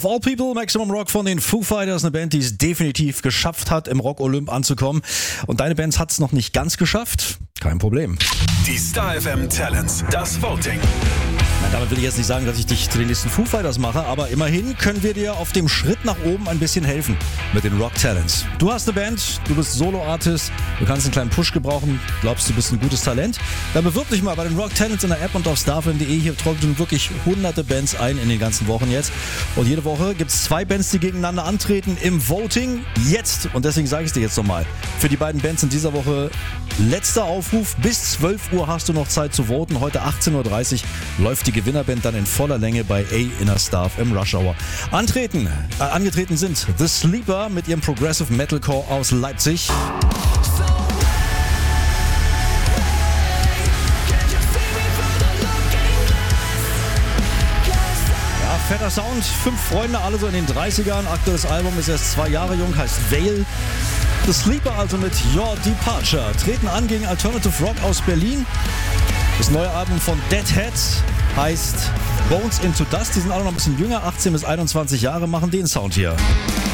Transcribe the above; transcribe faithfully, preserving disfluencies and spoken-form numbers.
Of All People, Maximum Rock von den Foo Fighters, eine Band, die es definitiv geschafft hat, im Rock-Olymp anzukommen. Und deine Band hat es noch nicht ganz geschafft? Kein Problem. Die Star F M Talents, das Voting. Na, damit will ich jetzt nicht sagen, dass ich dich zu den nächsten Foo Fighters mache, aber immerhin können wir dir auf dem Schritt nach oben ein bisschen helfen mit den Rock Talents. Du hast eine Band, du bist Solo-Artist, du kannst einen kleinen Push gebrauchen, glaubst du bist ein gutes Talent? Dann bewirb dich mal bei den Rock Talents in der App und auf star f m punkt d e. Hier träumen wirklich hunderte Bands ein in den ganzen Wochen jetzt. Und jede Woche gibt es zwei Bands, die gegeneinander antreten im Voting jetzt. Und deswegen sage ich es dir jetzt nochmal. Für die beiden Bands in dieser Woche letzter Aufruf. Bis zwölf Uhr hast du noch Zeit zu voten. Heute achtzehn Uhr dreißig läuft die Gewinnerband dann in voller Länge bei A in der Star F M Rush Hour. Antreten, äh, angetreten sind The Sleeper mit ihrem Progressive Metalcore aus Leipzig. Fetter Sound, fünf Freunde, alle so in den dreißigern. Aktuelles Album ist erst zwei Jahre jung, heißt Veil. The Sleeper also mit Your Departure. Treten an gegen Alternative Rock aus Berlin. Das neue Album von Deadheads heißt Bones into Dust. Die sind alle noch ein bisschen jünger, achtzehn bis einundzwanzig Jahre, machen den Sound hier.